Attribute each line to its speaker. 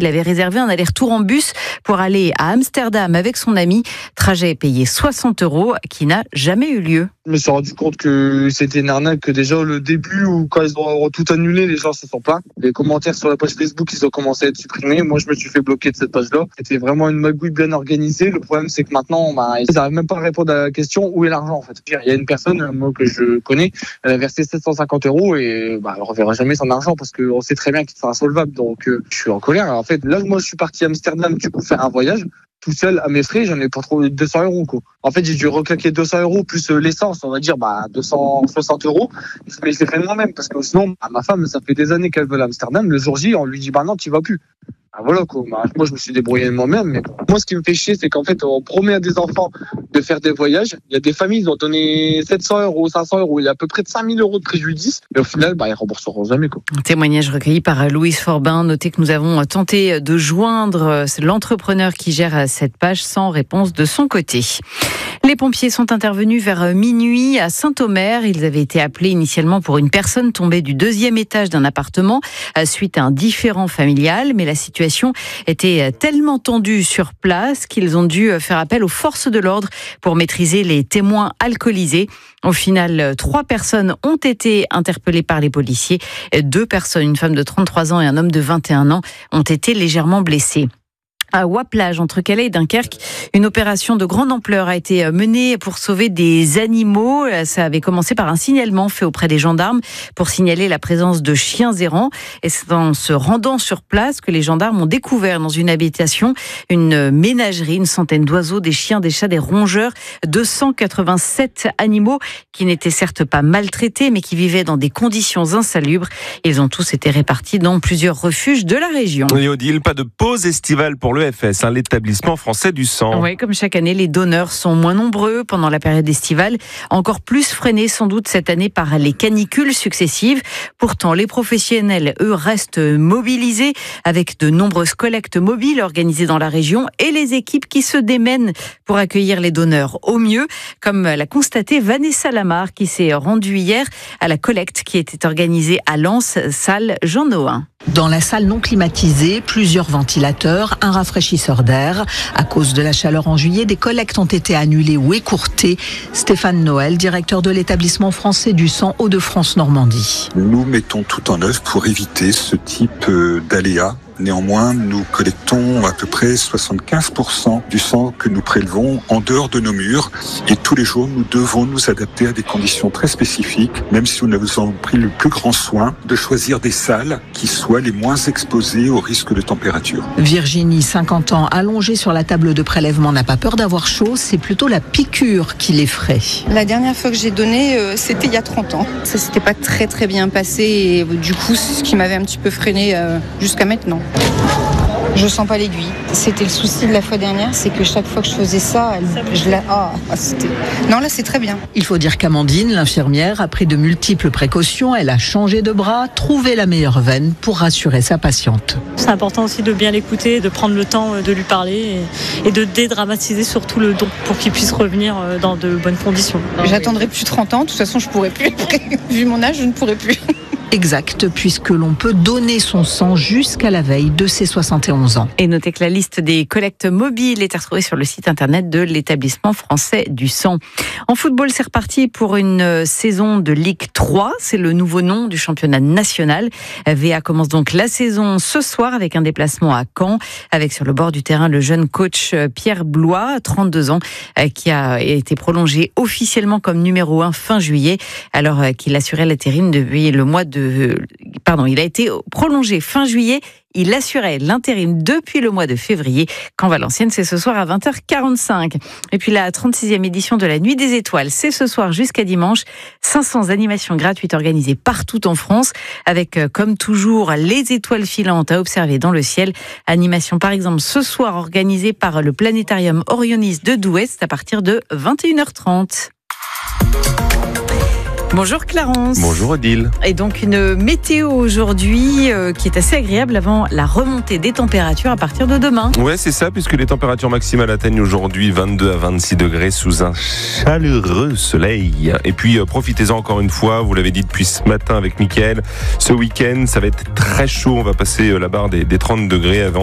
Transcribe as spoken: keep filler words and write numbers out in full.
Speaker 1: Il avait réservé un aller-retour en bus pour aller à Amsterdam avec son ami. Trajet payé soixante euros qui n'a jamais eu lieu.
Speaker 2: Je me suis rendu compte que c'était une arnaque, que déjà le début où quand ils ont tout annulé, les gens se sont plaints. Les commentaires sur la page Facebook, ils ont commencé à être supprimés. Moi, je me suis fait bloquer de cette page-là. C'était vraiment une magouille bien organisée. Le problème, c'est que maintenant, bah, ils n'arrivent même pas à répondre à la question où est l'argent en fait. Il y a une personne, moi que je connais, elle a versé sept cent cinquante euros et bah, elle ne reverra jamais son argent parce qu'on sait très bien qu'il sera insolvable. Donc, euh, je suis en colère. En fait, là, moi, je suis parti à Amsterdam du coup faire un voyage. Tout seul à mes frais, j'en ai pas trouvé deux cents euros, quoi. En fait, j'ai dû reclaquer deux cents euros plus l'essence, on va dire, bah, deux cent soixante euros. Mais je l'ai fait de moi-même parce que sinon, bah, ma femme, ça fait des années qu'elle veut l'Amsterdam. Le jour J, on lui dit, bah non, tu vas plus. Ah, voilà, quoi. Bah, moi, je me suis débrouillé de moi-même. Mais moi, ce qui me fait chier, c'est qu'en fait, on promet à des enfants de faire des voyages. Il y a des familles qui ont donné sept cents euros, cinq cents euros. Il y a à peu près de cinq mille euros de préjudice. Et au final, bah, ils rembourseront jamais, quoi.
Speaker 1: Un témoignage recueilli par Louise Forbin. Notez que nous avons tenté de joindre l'entrepreneur qui gère cette page sans réponse de son côté. Les pompiers sont intervenus vers minuit à Saint-Omer. Ils avaient été appelés initialement pour une personne tombée du deuxième étage d'un appartement suite à un différend familial. Mais la situation était tellement tendue sur place qu'ils ont dû faire appel aux forces de l'ordre pour maîtriser les témoins alcoolisés. Au final, trois personnes ont été interpellées par les policiers. Deux personnes, une femme de trente-trois ans et un homme de vingt et un ans, ont été légèrement blessées. À Ouaplage, entre Calais et Dunkerque, une opération de grande ampleur a été menée pour sauver des animaux. Ça avait commencé par un signalement fait auprès des gendarmes pour signaler la présence de chiens errants. Et c'est en se rendant sur place que les gendarmes ont découvert dans une habitation une ménagerie, une centaine d'oiseaux, des chiens, des chats, des rongeurs, deux cent quatre-vingt-sept animaux qui n'étaient certes pas maltraités, mais qui vivaient dans des conditions insalubres. Ils ont tous été répartis dans plusieurs refuges de la région.
Speaker 3: Et Odile, pas de pause estivale pour le F S, hein, l'établissement français du sang.
Speaker 1: Oui, comme chaque année, les donneurs sont moins nombreux pendant la période estivale, encore plus freinés sans doute cette année par les canicules successives. Pourtant, les professionnels, eux, restent mobilisés avec de nombreuses collectes mobiles organisées dans la région et les équipes qui se démènent pour accueillir les donneurs au mieux, comme l'a constaté Vanessa Lamar qui s'est rendue hier à la collecte qui était organisée à Lens, salle Jean Nohain.
Speaker 4: Dans la salle non climatisée, plusieurs ventilateurs, un rafraîchisseur d'air. À cause de la chaleur en juillet, des collectes ont été annulées ou écourtées. Stéphane Noël, directeur de l'établissement français du sang Hauts-de-France Normandie.
Speaker 5: Nous mettons tout en œuvre pour éviter ce type d'aléas. Néanmoins, nous collectons à peu près soixante-quinze pour cent du sang que nous prélevons en dehors de nos murs. Et tous les jours, nous devons nous adapter à des conditions très spécifiques, même si nous avons pris le plus grand soin de choisir des salles qui soient les moins exposées au risque de température.
Speaker 4: Virginie, cinquante ans, allongée sur la table de prélèvement, n'a pas peur d'avoir chaud. C'est plutôt la piqûre qui l'effraie.
Speaker 6: La dernière fois que j'ai donné, euh, c'était il y a trente ans. Ça s'était pas très très bien passé et euh, du coup, c'est ce qui m'avait un petit peu freiné euh, jusqu'à maintenant. Je sens pas l'aiguille. C'était le souci de la fois dernière, c'est que chaque fois que je faisais ça, elle, je la... Ah, c'était... Non, là, c'est très bien.
Speaker 4: Il faut dire qu'Amandine, l'infirmière, a pris de multiples précautions. Elle a changé de bras, trouvé la meilleure veine pour rassurer sa patiente.
Speaker 7: C'est important aussi de bien l'écouter, de prendre le temps de lui parler et, et de dédramatiser surtout le don pour qu'il puisse revenir dans de bonnes conditions.
Speaker 6: J'attendrai plus de trente ans. De toute façon, je pourrai plus. Vu mon âge, je ne pourrai plus.
Speaker 4: Exact, puisque l'on peut donner son sang jusqu'à la veille de ses soixante et onze ans.
Speaker 1: Et notez que la liste des collectes mobiles est à retrouver sur le site internet de l'établissement français du sang. En football, c'est reparti pour une saison de Ligue trois. C'est le nouveau nom du championnat national. V A commence donc la saison ce soir avec un déplacement à Caen, avec sur le bord du terrain le jeune coach Pierre Blois, trente-deux ans, qui a été prolongé officiellement comme numéro un fin juillet, alors qu'il assurait l'intérim depuis le mois de Pardon, il a été prolongé fin juillet. Il assurait l'intérim depuis le mois de février. Quand Valenciennes, c'est ce soir à vingt heures quarante-cinq. Et puis la trente-sixième édition de la Nuit des Étoiles, c'est ce soir jusqu'à dimanche. cinq cents animations gratuites organisées partout en France, avec comme toujours les étoiles filantes à observer dans le ciel. Animation par exemple ce soir organisée par le planétarium Orionis de Douai, c'est à partir de vingt et une heures trente. Bonjour Clarence.
Speaker 3: Bonjour Odile.
Speaker 1: Et donc une météo aujourd'hui euh, qui est assez agréable avant la remontée des températures à partir de demain.
Speaker 3: Ouais, c'est ça, puisque les températures maximales atteignent aujourd'hui vingt-deux à vingt-six degrés sous un chaleureux soleil. Et puis euh, profitez-en encore une fois, vous l'avez dit depuis ce matin avec Mickaël, ce week-end ça va être très chaud, on va passer euh, la barre des, des trente degrés avant